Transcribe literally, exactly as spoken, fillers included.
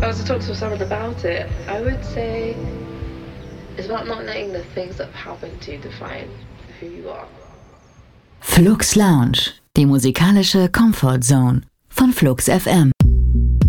was to talk to someone about it, I would say it's about not letting the things that have happened to you define who you are. Flux Lounge, die musikalische Comfort Zone von Flux F M.